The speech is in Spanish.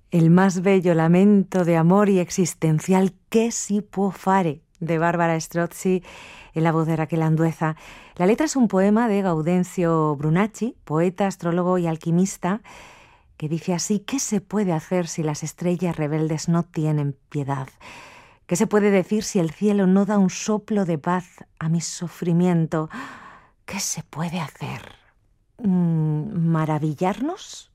El más bello lamento de amor y existencial che si può fare, de Bárbara Strozzi, en la voz de Raquel Andueza. La letra es un poema de Gaudencio Brunacci, poeta, astrólogo y alquimista, que dice así: ¿qué se puede hacer si las estrellas rebeldes no tienen piedad? ¿Qué se puede decir si el cielo no da un soplo de paz a mi sufrimiento? ¿Qué se puede hacer? ¿Maravillarnos?